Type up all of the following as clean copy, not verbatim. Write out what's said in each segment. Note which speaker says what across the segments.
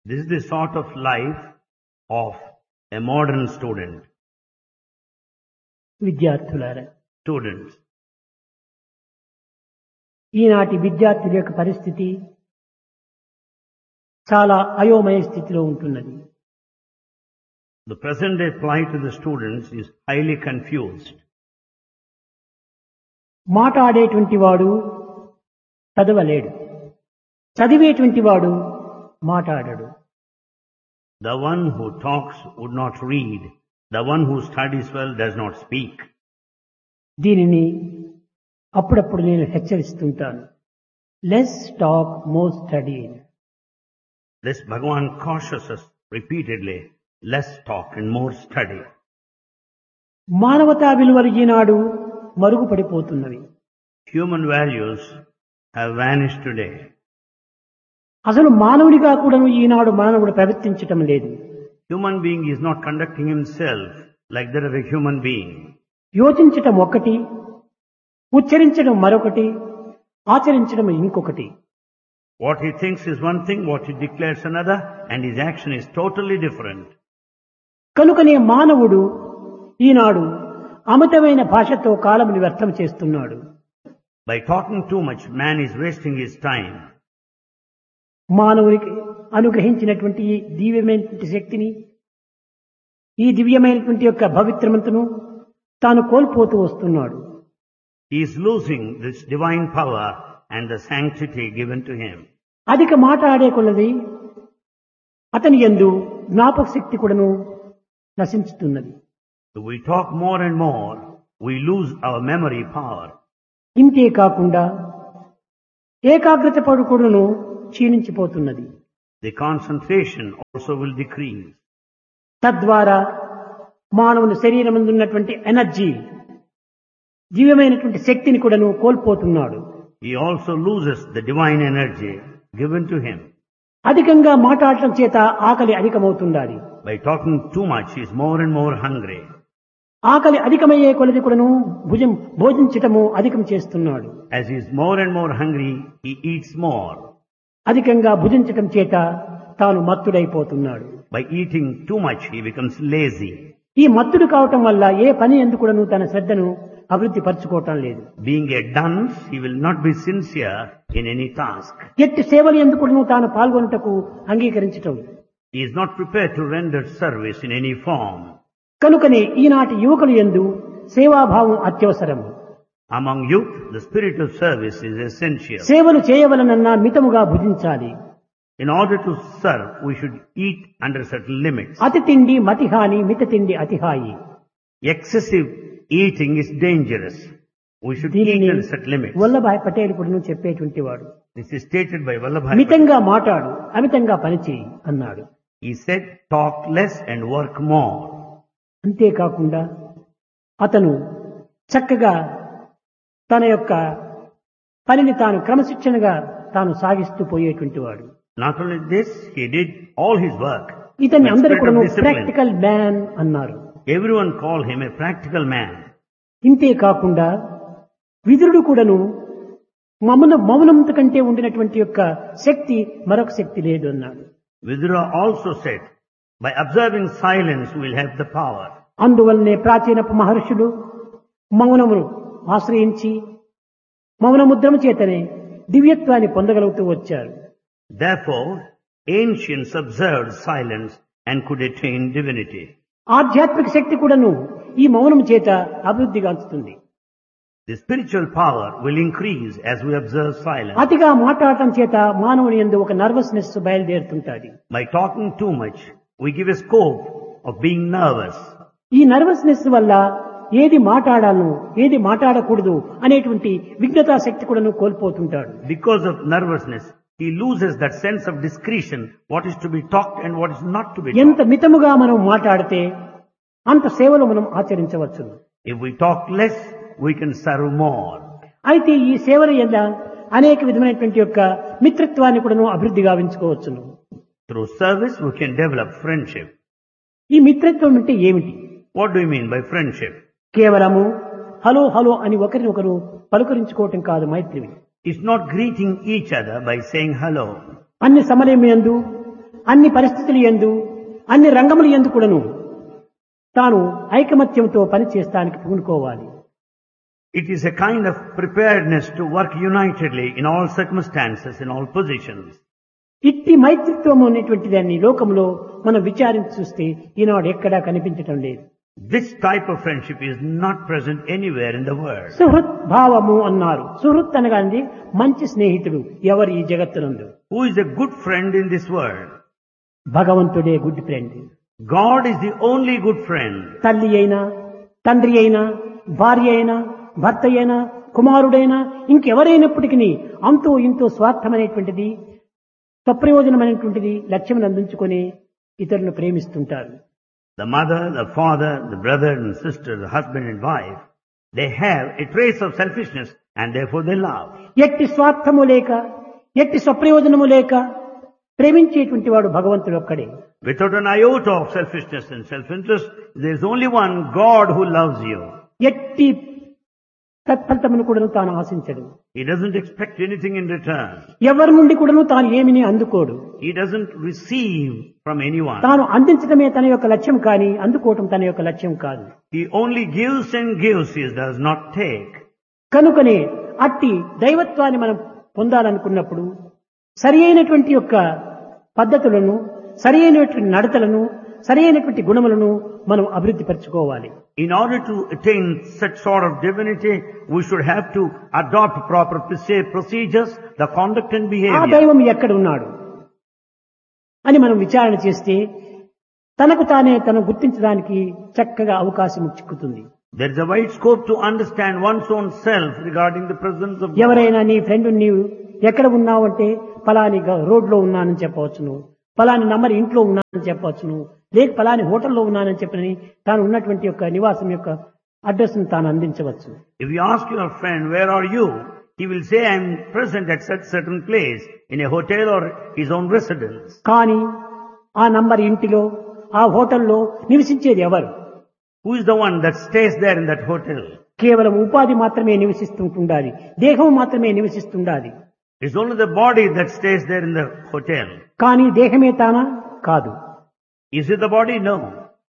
Speaker 1: This is the sort of life of a modern student.
Speaker 2: విద్యార్థులారా,
Speaker 1: Students,
Speaker 2: ఈనాటి విద్యార్థుల యొక్క పరిస్థితి చాలా అయోమయ స్థితిలో ఉంటున్నది.
Speaker 1: the present day plight to the students is highly confused.
Speaker 2: మాట్లాడేటువంటి వాడు చదవలేడు, చదివేటువంటి వాడు మాట్లాడడు.
Speaker 1: The one who talks would not read. The one who studies well does not speak.
Speaker 2: దీనిని అప్పుడప్పుడు నేను హెచ్చరిస్తుంటాను. Less talk more study.
Speaker 1: This Bhagavan cautions us repeatedly, less talk and more study.
Speaker 2: మానవతా విలువలు ఈనాడు మరుగుపడిపోతున్నవి.
Speaker 1: Human values have vanished today.
Speaker 2: అసలు మానవుడిగా కూడా ఈనాడు మానవుడు ప్రవర్తించటం లేదు.
Speaker 1: Human being is not conducting himself like that of a human being.
Speaker 2: యోచించటం ఒకటి, ఉచ్చరించడం మరొకటి, ఆచరించడం ఇంకొకటి.
Speaker 1: What he thinks is one thing, what he declares another, and his action is totally different.
Speaker 2: కనుకనే మానవుడు ఈనాడు అమితమైన భాషతో కాలముని వ్యర్థం చేస్తున్నాడు.
Speaker 1: By talking too much, man is wasting his time.
Speaker 2: మానవునికి అనుగ్రహించినటువంటి ఈ దివ్యమైనటువంటి శక్తిని, ఈ దివ్యమైనటువంటి యొక్క పవిత్రమంతను తాను కోల్పోతూ వస్తున్నాడు.
Speaker 1: He is losing this divine power and the sanctity given to him.
Speaker 2: అధిక మాట్లాడే కొలది అతని యందు జ్ఞాపక శక్తి కూడాను నశించుతున్నది.
Speaker 1: If we talk more and more, we lose our memory power.
Speaker 2: ఇంతే కాకుండా ఏకాగ్రత పడుకుడును క్షీణించిపోతున్నది.
Speaker 1: The concentration also will decrease.
Speaker 2: తద్వారా మానవుని శరీరమందు ఉన్నటువంటి ఎనర్జీ, దివ్యమైనటువంటి శక్తిని కూడాను కోల్పోతున్నాడు.
Speaker 1: He also loses the divine energy given to him.
Speaker 2: అధికంగా మాట్లాడటం చేత ఆకలి అధికమవుతుండాలి.
Speaker 1: By talking too much, he is more and more hungry.
Speaker 2: ఆకలి అధికమయ్యే కొలది కూడాను భోజించటము అధికం చేస్తున్నాడు.
Speaker 1: As he is more and more hungry, he eats more.
Speaker 2: అధికంగా భుజించటం చేత తాను మత్తుడైపోతున్నాడు.
Speaker 1: By eating too much, he becomes lazy.
Speaker 2: ఈ మత్తుడు కావటం వల్ల ఏ పని ఎందుకు కూడాను తన శ్రద్ధను అభివృద్ధి పరచుకోవటం లేదు.
Speaker 1: Being a dunce, he will not be sincere in any task.
Speaker 2: ఎట్టి సేవలు ఎందుకు కూడాను తాను పాల్గొనుటకు అంగీకరించటం.
Speaker 1: He is not prepared to render service in any form.
Speaker 2: కనుకనే ఈనాటి యువకులు యందు సేవాభావం అత్యవసరం.
Speaker 1: Among youth, the spirit of service is essential.
Speaker 2: సేవలు చేయవలనన్నా మితముగా భుజించాలి.
Speaker 1: In order to serve, we should eat under certain limits.
Speaker 2: అతి తిండి మతిహాని, మిత తిండి అతిహాయి.
Speaker 1: Excessive eating is dangerous. We should eat
Speaker 2: దీనిని
Speaker 1: under certain limits.
Speaker 2: Vallabhbhai Patel కూడా చెప్పేటువంటి వాడు.
Speaker 1: This is stated by Vallabhai.
Speaker 2: మితంగా మాట్లాడు, అమితంగా పనిచేయి అన్నాడు.
Speaker 1: He said, talk less and work more.
Speaker 2: అంతేకాకుండా అతను చక్కగా తన యొక్క పనిని తాను క్రమశిక్షణగా తాను సాగిస్తూ పోయేటువంటి వాడు.
Speaker 1: Not only this, he did all his work.
Speaker 2: ఇతన్ని
Speaker 1: with
Speaker 2: అందరూ
Speaker 1: spirit
Speaker 2: కూడా
Speaker 1: of discipline.
Speaker 2: ప్రాక్టికల్ మ్యాన్ అన్నారు.
Speaker 1: Everyone called him a practical man.
Speaker 2: ఇంతే కాకుండా విదురుడు కూడాను మౌనంత కంటే ఉండినటువంటి యొక్క శక్తి మరొక శక్తి లేదు అన్నాడు.
Speaker 1: Vidura also said, by observing silence we will have the power.
Speaker 2: అందువల్లనే ప్రాచీన మహర్షులు మౌనమును ఆశ్రయించి మౌనముద్రము చేతనే దివ్యత్వాన్ని పొందగలుగుతూ వచ్చారు.
Speaker 1: Therefore, ancients observed silence and could attain divinity.
Speaker 2: ఆధ్యాత్మిక శక్తి కూడాను ఈ మౌనం చేత అభివృద్ధి గాంచుతుంది.
Speaker 1: The spiritual power will increase as we observe silence.
Speaker 2: అతిగా మాట్లాడటం చేత మానవుని యందు ఒక nervousness బయలుదేరుతుంటాది.
Speaker 1: By talking too much, we give a scope of being nervous.
Speaker 2: ఈ నర్వస్నెస్ వల్ల ఏది మాట్లాడాలను ఏది మాట్లాడకూడదు అనేటువంటి విజ్ఞతా శక్తి కూడాను కోల్పోతుంటాడు.
Speaker 1: Because of nervousness, he loses that sense of discretion, what is to be talked and what is not to be
Speaker 2: ఎంత
Speaker 1: talked.
Speaker 2: మితముగా మనం మాట్లాడితే అంత సేవలు మనం ఆచరించవచ్చును.
Speaker 1: If we talk less, we can serve more.
Speaker 2: అయితే ఈ సేవల యందు అనేక విధమైనటువంటి యొక్క మిత్రత్వాన్ని కూడాను అభివృద్ధి గావించుకోవచ్చును.
Speaker 1: Through service, we can develop friendship.
Speaker 2: ఈ మిత్రత్వం అంటే ఏమిటి?
Speaker 1: What do you mean by friendship?
Speaker 2: కేవలము హలో హలో అని ఒకరినొకరు పలుకరించుకోవటం కాదు మైత్రి.
Speaker 1: It's not greeting each other by saying hello.
Speaker 2: అన్ని సమయమందు అన్ని పరిస్థితులు యందు అన్ని రంగముల యందు కూడాను తాను ఐకమత్యంతో పని చేస్తానికి పూనుకోవాలి.
Speaker 1: It is a kind of preparedness to work unitedly in all circumstances, in all positions.
Speaker 2: ఇట్టి మైత్రిత్వం అనేటువంటి దాన్ని లోకంలో మనం విచారించి చూస్తే ఈనాడు ఎక్కడా కనిపించటం లేదు.
Speaker 1: This type of friendship is not present anywhere in the world.
Speaker 2: Suhrit భావము అన్నారు. సుహృత్ అనగానే మంచి స్నేహితుడు ఎవరు ఈ జగత్తునందు?
Speaker 1: Who is a good friend in this world?
Speaker 2: భగవంతుడే good friend.
Speaker 1: God is the only good friend.
Speaker 2: తల్లి అయినా, తండ్రి అయినా, భార్య అయినా, భర్త అయినా, కుమారుడైనా ఇంకెవరైనప్పటికీ అంతో ఇంతో స్వార్థమైనటువంటిది, స్వప్రయోజనమైనటువంటిది లక్ష్యం అందించుకొని ఇతరులను ప్రేమిస్తుంటారు.
Speaker 1: The mother, the father, the brother and sister, the husband and wife, they have a trace of selfishness and therefore they love.
Speaker 2: ఎట్టి స్వార్థము లేక, ఎట్టి స్వప్రయోజనము లేక ప్రేమించేటువంటి వాడు భగవంతుడు ఒక్కడే.
Speaker 1: Without an iota of selfishness and self-interest, there is only one God who loves you.
Speaker 2: ఎట్టి తత్ఫలితమును కూడా తాను ఆశించడు.
Speaker 1: He doesn't expect anything in return.
Speaker 2: ఎవరి నుండి కూడాను తాను ఏమిని అందుకోడు.
Speaker 1: He doesn't receive from anyone.
Speaker 2: తాను అందించడమే తన యొక్క లక్ష్యం కానీ అందుకోవటం తన యొక్క లక్ష్యం కాదు.
Speaker 1: He only gives and gives, he does not take.
Speaker 2: కనుకనే అట్టి దైవత్వాన్ని మనం పొందాలనుకున్నప్పుడు సరి అయినటువంటి యొక్క పద్ధతులను, సరి అయినటువంటి నడతలను, సరి అయినటువంటి గుణములను మనం అభివృద్ధి పరచుకోవాలి.
Speaker 1: In order to attain such sort of divinity, we should have to adopt proper procedures, the conduct and
Speaker 2: ఆ
Speaker 1: behavior.
Speaker 2: దైవం ఎక్కడ ఉన్నాడు అని మనం విచారణ చేస్తే తనకు తానే తను గుర్తించడానికి చక్కగా అవకాశం చిక్కుతుంది.
Speaker 1: There is a wide scope to understand one's own self regarding the presence of God.
Speaker 2: ఎవరైనా నీ ఫ్రెండ్ నీవు ఎక్కడ ఉన్నావు అంటే ఫలాని రోడ్లో ఉన్నానని చెప్పవచ్చును, ఫలాని నంబర్ ఇంట్లో ఉన్నానని చెప్పవచ్చును, లేక ఫలాని హోటల్లో ఉన్నానని చెప్పని తాను ఉన్నటువంటి యొక్క నివాసం యొక్క అడ్రస్ ను తాను అందించవచ్చు.
Speaker 1: If you ask your friend, where are you? He will say, I am present at such certain place, in a hotel or his own residence.
Speaker 2: కానీ ఆ నంబర్ ఇంటిలో, ఆ హోటల్లో నివసించేది ఎవరు?
Speaker 1: Who is the one that stays there in that hotel?
Speaker 2: కేవలం ఉపాధి మాత్రమే నివసిస్తుండాలి, దేహం మాత్రమే నివసిస్తుండాలి.
Speaker 1: It's only the body that stays there in the hotel.
Speaker 2: కానీ దేహమే తానా? కాదు.
Speaker 1: Is it the body? No.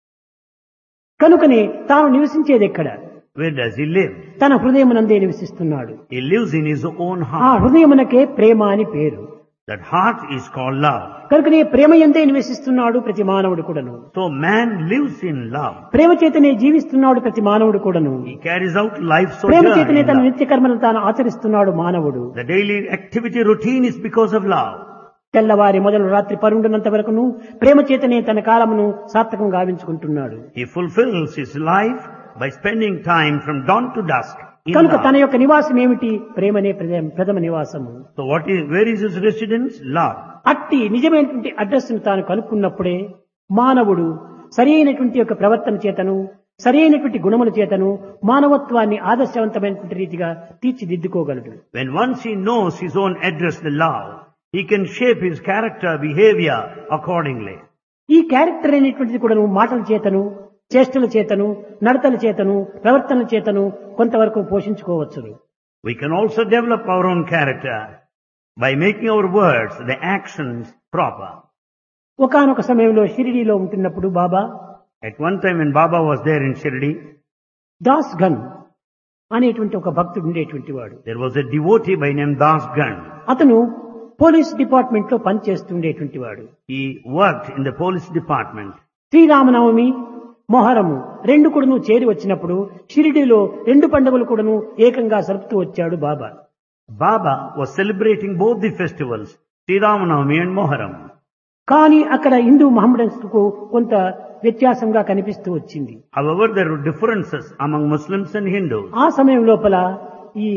Speaker 2: కనుకనే తాను నివసించేది ఎక్కడ?
Speaker 1: Where does he live?
Speaker 2: తన హృదయమునందే నివసిస్తున్నాడు.
Speaker 1: He lives in his own
Speaker 2: ఆ
Speaker 1: heart.
Speaker 2: హృదయమునకే ప్రేమ అని పేరు.
Speaker 1: That heart is called love.
Speaker 2: కనుకనే ప్రేమ ఎందే నివసిస్తున్నాడు ప్రతి మానవుడు కూడాను.
Speaker 1: So man lives in love.
Speaker 2: ప్రేమ చేతనే జీవిస్తున్నాడు ప్రతి మానవుడు కూడాను.
Speaker 1: He carries out life
Speaker 2: Prema
Speaker 1: sojourn
Speaker 2: చేతనే
Speaker 1: in
Speaker 2: తన
Speaker 1: love.
Speaker 2: నిత్య కర్మలను తాను ఆచరిస్తున్నాడు మానవుడు.
Speaker 1: The daily activity routine is because of love.
Speaker 2: తెల్లవారి మొదలు రాత్రి పరుండునంత వరకును ప్రేమ చేతనే తన కాలమును సార్థకం గావించుకుంటున్నాడు.
Speaker 1: He fulfills his life by spending time from dawn to dusk in
Speaker 2: కనుక తన
Speaker 1: love.
Speaker 2: యొక్క నివాసం ఏమిటి? ప్రేమనే ప్రథమ నివాసము.
Speaker 1: So where is his residence? Love.
Speaker 2: అట్టి నిజమైనటువంటి అడ్రస్ ను తాను కనుక్కున్నప్పుడే మానవుడు సరి అయినటువంటి యొక్క ప్రవర్తన చేతను, సరి అయినటువంటి గుణముల చేతను మానవత్వాన్ని ఆదర్శవంతమైనటువంటి రీతిగా తీర్చిదిద్దుకోగలడు.
Speaker 1: When once he knows his own address, the love, he can shape his character, behavior accordingly.
Speaker 2: ఈ క్యారెక్టర్ అనేటువంటిది కూడా మాటల చేతను, చేష్టల చేతను, నడతల చేతను, ప్రవర్తన చేతను కొంతవరకు పోషించుకోవచ్చును.
Speaker 1: We can also develop our own character by making our words, the actions proper.
Speaker 2: ఒకానొక సమయంలో షిరిడీలో ఉంటున్నప్పుడు బాబా
Speaker 1: At one time when Baba was there in Shirdi,
Speaker 2: Das gun అనేటువంటి ఒక భక్తుడు ఉండేటువంటి వాడు.
Speaker 1: there was a devotee by name Das Gan.
Speaker 2: అతను పోలీస్ డిపార్ట్మెంట్ లో పనిచేస్తుండేటువంటి వాడు.
Speaker 1: He worked in the police department.
Speaker 2: Sri Rama Navami, Muharram రెండు కూడాను చేరి వచ్చినప్పుడు షిరిడీలో రెండు పండుగలు కూడాను ఏకంగా జరుపుతూ వచ్చాడు బాబా.
Speaker 1: Baba was celebrating both the festivals, Sri Ramanavami and Moharam.
Speaker 2: కానీ అక్కడ హిందూ మహమ్మడన్స్ కు కొంత వ్యత్యాసంగా కనిపిస్తూ వచ్చింది.
Speaker 1: However, there were differences among Muslims and Hindus.
Speaker 2: ఆ సమయం లోపల ఈ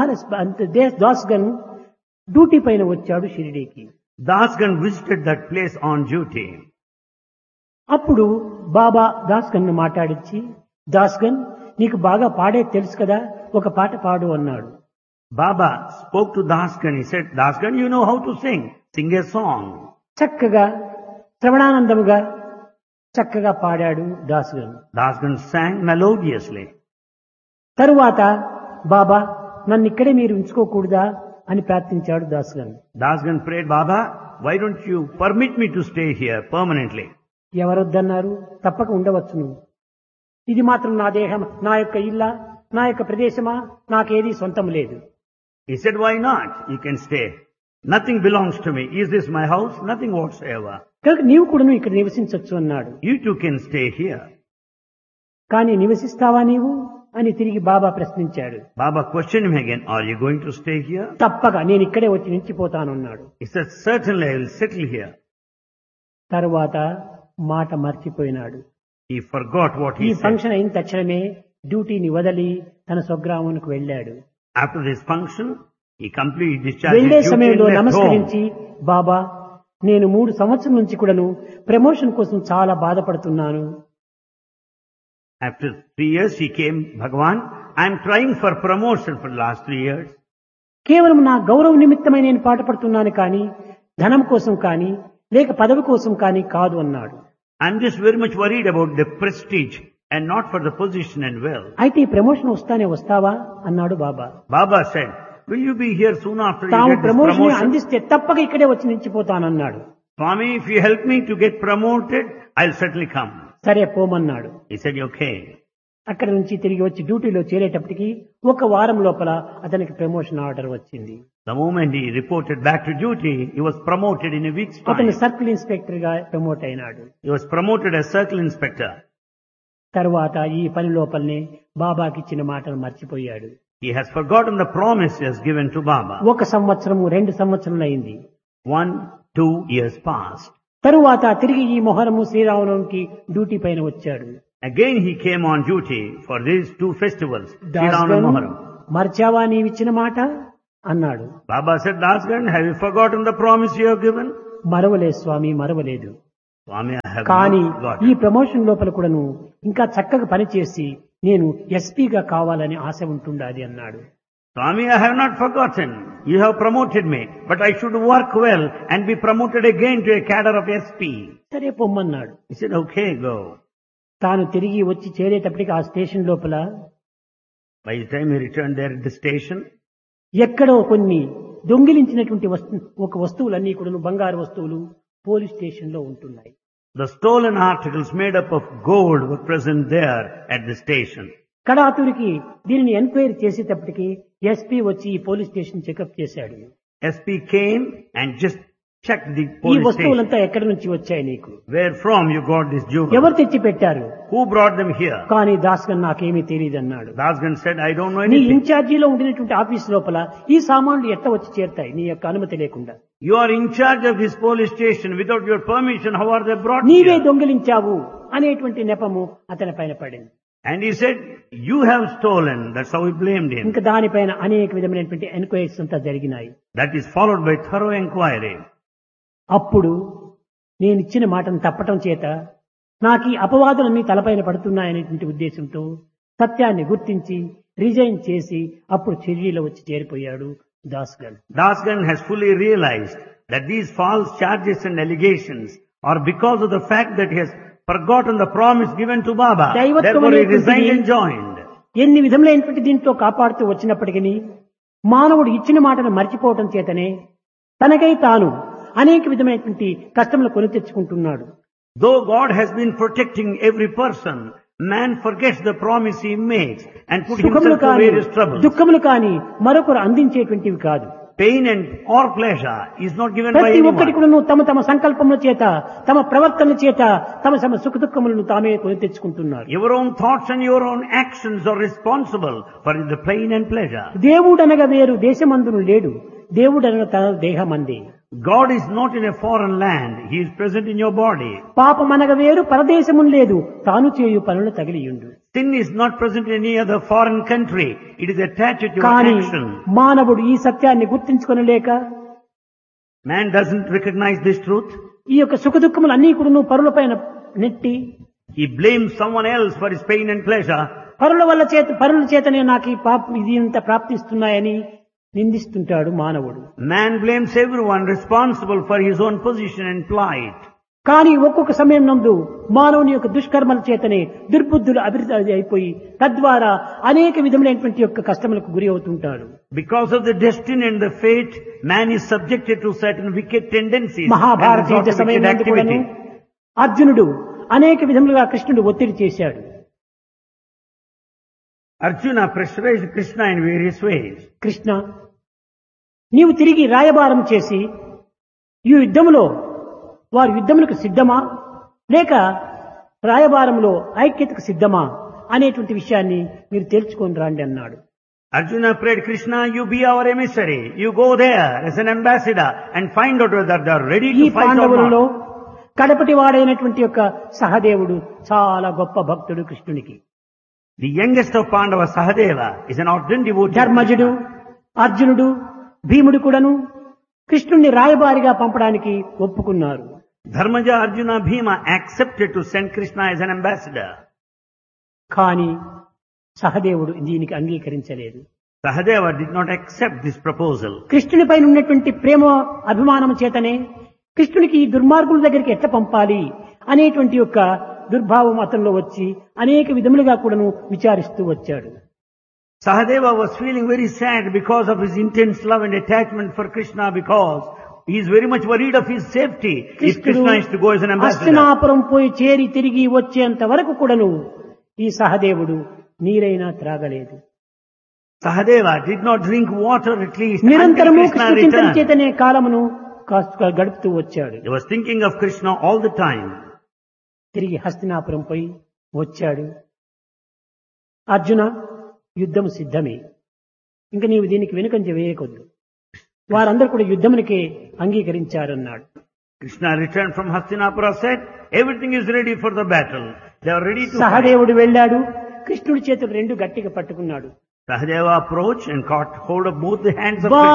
Speaker 2: దాస్ గన్ డ్యూటీ పైన వచ్చాడు షిరిడీకి.
Speaker 1: Das Gan visited that place on duty.
Speaker 2: అప్పుడు బాబా దాస్ గన్ మాట్లాడించి, దాస్ గన్ నీకు బాగా పాడే తెలుసు కదా, ఒక పాట పాడు అన్నాడు.
Speaker 1: Baba spoke to Das Gan. He said, Das Gan, you know how to sing. Sing a song.
Speaker 2: చక్కగా శ్రవణానందముగా చక్కగా పాడాడు Das gun.
Speaker 1: Das Gan sang melodiously.
Speaker 2: తరువాత బాబా నన్ను ఇక్కడే మీరు ఉంచుకోకూడదా అని ప్రార్థించాడు Das gun.
Speaker 1: Das Gan prayed, Baba, why don't you permit me to stay here permanently?
Speaker 2: ఎవరొద్దన్నారు? తప్పక ఉండవచ్చును. ఇది మాత్రం నా దేహం, నా యొక్క ఇల్లా, నా యొక్క ప్రదేశమా, నాకేది సొంతం లేదు.
Speaker 1: He said, why not? You can stay. Nothing belongs to me. Is this my house? Nothing whatsoever.
Speaker 2: కనుక నీవు కూడాను ఇక్కడ నివసించవచ్చు అన్నాడు.
Speaker 1: You too can stay here.
Speaker 2: కానీ నివసిస్తావా నీవు అని తిరిగి బాబా ప్రశ్నించాడు.
Speaker 1: Baba questioned him again, are you going to stay here?
Speaker 2: తప్పగా నేను ఇక్కడే వచ్చి నిలిచిపోతానన్నాడు.
Speaker 1: He said, certainly I will settle here.
Speaker 2: తరువాత మాట మర్చిపోయినాడు.
Speaker 1: He forgot what
Speaker 2: ఈ
Speaker 1: he said.
Speaker 2: ఫంక్షన్ అయిన తక్షణమే డ్యూటీని వదిలి తన స్వగ్రామానికి వెళ్ళాడు.
Speaker 1: After this function, he completely discharged
Speaker 2: వెళ్లే
Speaker 1: his duty
Speaker 2: సమయంలో
Speaker 1: and left home.
Speaker 2: నమస్కరించి, బాబా నేను 3 సంవత్సరం నుంచి కూడాను ప్రమోషన్ కోసం చాలా బాధపడుతున్నాను.
Speaker 1: After 3 years, he came, Bhagavan, I am trying for promotion for the last 3 years.
Speaker 2: కేవలం నా గౌరవ నిమిత్తమై నేను పాటుపడుతున్నాను కానీ ధనం కోసం కానీ లేక పదవి కోసం కానీ కాదు అన్నాడు.
Speaker 1: I am just very much worried about the prestige and not for the position and wealth.
Speaker 2: అయితే ఈ ప్రమోషన్ వస్తావా అన్నాడు బాబా.
Speaker 1: Baba said, will you be here soon after you
Speaker 2: తాము
Speaker 1: get this
Speaker 2: ప్రమోషన్
Speaker 1: promotion?
Speaker 2: అందిస్తే తప్పక ఇక్కడే వచ్చి నిలిచిపోతానన్నాడు.
Speaker 1: Swami, if you help me to get promoted, I'll certainly come.
Speaker 2: సరే పోమన్నాడు.
Speaker 1: He said, okay.
Speaker 2: అక్కడి నుంచి తిరిగి వచ్చి డ్యూటీలో చేరేటప్పటికి 1 వారం లోపల అతనికి ప్రమోషన్ ఆర్డర్ వచ్చింది.
Speaker 1: The moment he reported back to duty, he was promoted in a week's
Speaker 2: అతను
Speaker 1: time.
Speaker 2: సర్కిల్ ఇన్స్పెక్టర్ గా ప్రమోట్ అయినాడు.
Speaker 1: He was promoted as circle inspector.
Speaker 2: తరువాత ఈ పని లోపలనే బాబాకి ఇచ్చిన మాటలు మర్చిపోయాడు.
Speaker 1: He has forgotten the promises given to Baba.
Speaker 2: 1 సంవత్సరము 2 సంవత్సరములు అయింది.
Speaker 1: 1-2 years passed.
Speaker 2: తరువాత తిరిగి ఈ మొహరము శ్రీరామనవమికి డ్యూటీ పైన వచ్చాడు.
Speaker 1: Again he came on duty for these 2 festivals, Sri Ram and
Speaker 2: దాస్గన్,
Speaker 1: Moharram.
Speaker 2: మర్చావా నీవిచ్చిన మాట అన్నాడు.
Speaker 1: Baba said, Dasgan, have you forgotten the promise you have given?
Speaker 2: మరవలేదు Swamy, మరవలేదు.
Speaker 1: Swami, I have
Speaker 2: కానీ
Speaker 1: not
Speaker 2: ఈ
Speaker 1: forgotten.
Speaker 2: ప్రమోషన్ లోపల కూడాను ఇంకా చక్కగా పనిచేసి నేను ఎస్పీగా కావాలని ఆశ ఉంటుండాది అన్నాడు.
Speaker 1: Swami, I have not forgotten. You have promoted me, but I should work well and be promoted again to a cadre of SP.
Speaker 2: సరే పొమ్మన్నాడు.
Speaker 1: He said, okay, go.
Speaker 2: తాను తిరిగి వచ్చి చేరేటప్పటికి ఆ స్టేషన్ లోపల
Speaker 1: By the time he returned there at the station,
Speaker 2: ఎక్కడో కొన్ని దొంగిలించినటువంటి వస్తువులన్నీ కూడా బంగారు వస్తువులు పోలీస్ స్టేషన్ లో ఉంటున్నాయి.
Speaker 1: the stolen articles made up of gold were present there at the station.
Speaker 2: కడాతురికి దీనిని ఎంక్వైరీ చేసేటప్పటికి ఎస్పీ వచ్చి ఈ పోలీస్ స్టేషన్ చెకప్ చేశాడు.
Speaker 1: SP came and just checked the
Speaker 2: ఈ
Speaker 1: police station.
Speaker 2: వస్తువులంతా ఎక్కడి నుంచి వచ్చాయి నీకు?
Speaker 1: Where from you got this jewel?
Speaker 2: ఎవరు తెచ్చి పెట్టారు?
Speaker 1: Who brought them here?
Speaker 2: కానీ దాస్గన్ నాకేమీ తెలియదు అన్నాడు.
Speaker 1: Dasgan said, I don't know
Speaker 2: నీ
Speaker 1: anything.
Speaker 2: ఇన్ఛార్జీలో ఉండినటువంటి ఆఫీస్ లోపల ఈ సామాన్లు ఎట్లా వచ్చి చేరుతాయి నీ యొక్క అనుమతి లేకుండా?
Speaker 1: You are in charge of this police station. Without your permission, how are they brought
Speaker 2: నీవే
Speaker 1: here?
Speaker 2: దొంగిలించావు అనేటువంటి నెపము అతని పైన పడింది.
Speaker 1: And he said, you have stolen. That's how he blamed him.
Speaker 2: ఇంకా దానిపైన అనేక విధమైనటువంటి ఎంక్వైరీస్ అంతా జరిగినాయి.
Speaker 1: That is followed by thorough inquiry.
Speaker 2: అప్పుడు నేను ఇచ్చిన మాటను తప్పటం చేత నాకు ఈ అపవాదులన్నీ తలపైన పడుతున్నాయనేటువంటి ఉద్దేశంతో సత్యాన్ని గుర్తించి రిజైన్ చేసి అప్పుడు చెర్రీలో వచ్చి చేరిపోయాడు దాస్గన్.
Speaker 1: Dasgan has fully realized that these false charges and allegations are because of the fact that he has forgotten the promise given to Baba. Therefore he resigned and joined.
Speaker 2: ఎన్ని విధములైనటువంటి దీంట్లో కాపాడుతూ వచ్చినప్పటికీ మానవుడు ఇచ్చిన మాటను మర్చిపోవటం చేతనే తనకై తాను అనేక విధమైనటువంటి కష్టములు కొని తెచ్చుకుంటున్నాడు.
Speaker 1: Though God has been protecting every person, man forgets the promise he makes and put
Speaker 2: సుఖములు
Speaker 1: himself to
Speaker 2: కాని
Speaker 1: various troubles.
Speaker 2: దుఃఖములు కాని మరొకరు అందించేటువంటివి కాదు.
Speaker 1: Pain and or pleasure is not given by
Speaker 2: ప్రతి ఒక్కటి
Speaker 1: anyone.
Speaker 2: కూడా తమ తమ సంకల్పముల చేత తమ ప్రవర్తన చేత తమ తమ సుఖ దుఃఖములను తామే కొని తెచ్చుకుంటున్నారు.
Speaker 1: Your own thoughts and your own actions are responsible for the pain and pleasure.
Speaker 2: దేవుడనగా వేరు దేశమందును లేడు, దేవుడనగా తన దేహమందే.
Speaker 1: God is not in a foreign land. He is present in your body.
Speaker 2: పాపమనగా వేరు పరదేశమును లేదు, తాను చేయు పనులు తగిలియుండు.
Speaker 1: Sin is not present in any other foreign country. It is attached to your
Speaker 2: కానీ
Speaker 1: action.
Speaker 2: మానవుడు ఈ సత్యాన్ని గుర్తించుకొనలేక
Speaker 1: Man doesn't recognize this truth.
Speaker 2: ఈ యొక్క సుఖ దుఃఖములు అన్ని కూడా పరుల పైన నెట్టి
Speaker 1: He blames someone else for his pain and pleasure.
Speaker 2: పరుల చేతనే నాకు ఈ ఇది ఇంత ప్రాప్తిస్తున్నాయని నిందిస్తుంటాడు మానవుడు.
Speaker 1: Man blames everyone responsible for his own position and plight.
Speaker 2: కానీ ఒక్కొక్క సమయం నందు మానవుని యొక్క దుష్కర్మల చేతనే దుర్బుద్ధులు అభివృద్ధి అయిపోయి తద్వారా అనేక విధములైనటువంటి యొక్క కష్టములకు గురి అవుతుంటాడు.
Speaker 1: Because of the destiny and the fate, man is subjected to certain wicked tendencies.
Speaker 2: Mahabharata యుద్ధ సమయం నందు కూడాను అర్జునుడు అనేక విధములుగా కృష్ణుడు ఒత్తిడి చేశాడు.
Speaker 1: Arjuna pressurized Krishna in various ways.
Speaker 2: Krishna, నీవు తిరిగి రాయబారం చేసి ఈ యుద్ధములో వారి యుద్ధములకు సిద్ధమా లేక రాయబారంలో ఐక్యతకు సిద్ధమా అనేటువంటి విషయాన్ని మీరు తెలుసుకొని రండి అన్నాడు.
Speaker 1: Arjuna prayed, Krishna, you be our emissary. You go there as an ambassador and find out whether they are ready
Speaker 2: ఈ
Speaker 1: to fight or
Speaker 2: పాండవులలో
Speaker 1: not.
Speaker 2: కడపటి వాడైనటువంటి యొక్క సహదేవుడు చాలా గొప్ప భక్తుడు కృష్ణునికి.
Speaker 1: The youngest of Pandava, Sahadeva, is an ardent devotee.
Speaker 2: ధర్మజుడు, అర్జునుడు, భీముడు కూడాను కృష్ణుణ్ణి రాయబారిగా పంపడానికి ఒప్పుకున్నారు.
Speaker 1: Dharmaja, Arjuna, Bhima accepted to send Krishna as an ambassador.
Speaker 2: కానీ సహదేవుడు దీనికి అంగీకరించలేదు.
Speaker 1: Sahadeva did not accept this proposal.
Speaker 2: కృష్ణునిపై ఉన్నటువంటి ప్రేమ అభిమానం చేతనే కృష్ణునికి ఈ దుర్మార్గుల దగ్గరికి ఎట్లా పంపాలి అనేటువంటి యొక్క దుర్భావం అతనిలో వచ్చి అనేక విధములుగా కూడాను విచారిస్తూ వచ్చాడు.
Speaker 1: Sahadeva was feeling very sad because of his intense love and attachment for Krishna, because he is very much worried of his safety if Krishna is to go as an ambassador.
Speaker 2: Hastinapuram పోయి చేరి తిరిగి వచ్చేంత వరకు కూడాను ఈ సహదేవుడు నీరైనా త్రాగలేదు.
Speaker 1: Sahadeva did not drink water at least until
Speaker 2: నిరంతరము
Speaker 1: Krishna
Speaker 2: Krishna చింతన
Speaker 1: returned.
Speaker 2: చేతనే కాలమును గడుపుతూ వచ్చాడు.
Speaker 1: He was thinking of Krishna all the time.
Speaker 2: తిరిగి హస్తినాపురం పోయి వచ్చాడు. అర్జున, యుద్ధం సిద్ధమే, ఇంకా నీవు దీనికి వెనుకంజ వేయకొద్దు. వారందరూ కూడా యుద్ధమునికే అంగీకరించారన్నాడు.
Speaker 1: Krishna returned from Hastinapura, said, everything is ready for the battle. They are ready to fight.
Speaker 2: సహదేవుడు వెళ్ళాడు. కృష్ణుడి చేతులు రెండు గట్టిగా పట్టుకున్నాడు.
Speaker 1: Sahadeva approached and caught hold of both the hands of
Speaker 2: వా